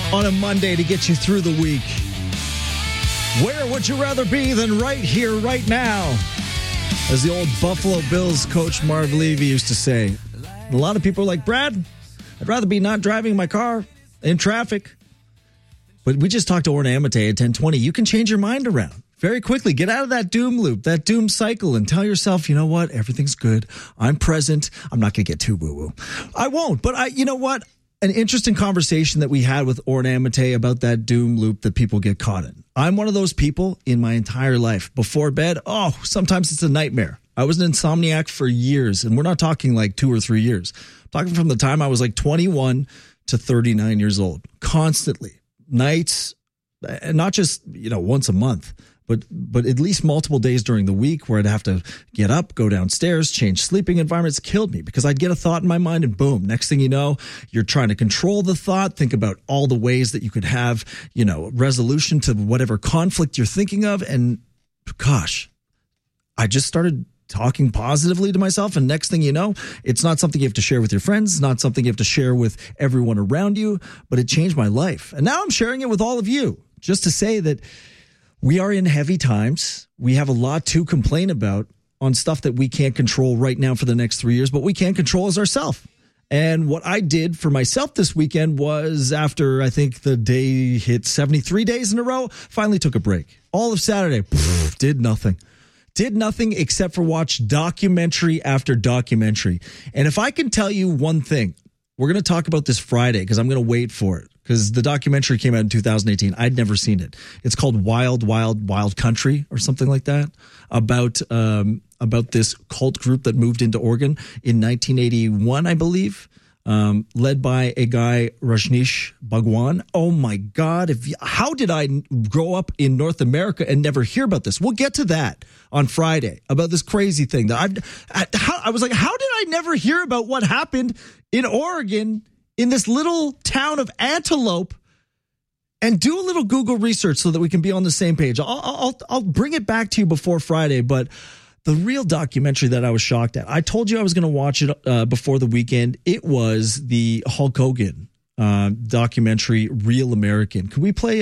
on a Monday to get you through the week. Where would you rather be than right here, right now? As the old Buffalo Bills coach Marv Levy used to say. A lot of people are like, Brad, I'd rather be not driving my car in traffic. But we just talked to Orrin Amate at 10:20. You can change your mind around very quickly. Get out of that doom loop, that doom cycle, and tell yourself, you know what? Everything's good. I'm present. I'm not going to get too woo-woo. I won't. But you know what? An interesting conversation that we had with Orrin Amate about that doom loop that people get caught in. I'm one of those people in my entire life. Before bed, sometimes it's a nightmare. I was an insomniac for years, and we're not talking like 2 or 3 years. I'm talking from the time I was like 21 to 39 years old, constantly. Nights, and not just, once a month, but at least multiple days during the week where I'd have to get up, go downstairs, change sleeping environments. Killed me because I'd get a thought in my mind and boom, next thing you know, you're trying to control the thought, think about all the ways that you could have, resolution to whatever conflict you're thinking of. And gosh, I just started talking positively to myself. And next thing you know, it's not something you have to share with your friends, not something you have to share with everyone around you, but it changed my life. And now I'm sharing it with all of you just to say that we are in heavy times. We have a lot to complain about on stuff that we can't control right now for the next 3 years, but we can control as ourselves. And what I did for myself this weekend was, after I think the day hit 73 days in a row, finally took a break. All of Saturday, did nothing. Did nothing except for watch documentary after documentary. And if I can tell you one thing, we're going to talk about this Friday because I'm going to wait for it. Because the documentary came out in 2018. I'd never seen it. It's called Wild, Wild, Wild Country or something like that, about this cult group that moved into Oregon in 1981, I believe, led by a guy, Rajneesh Bhagwan. Oh, my God. How did I grow up in North America and never hear about this? We'll get to that on Friday, about this crazy thing. That I was like, how did I never hear about what happened in Oregon in this little town of Antelope? And do a little Google research so that we can be on the same page. I'll bring it back to you before Friday, but the real documentary that I was shocked at, I told you I was going to watch it before the weekend. It was the Hulk Hogan documentary, Real American. Can we play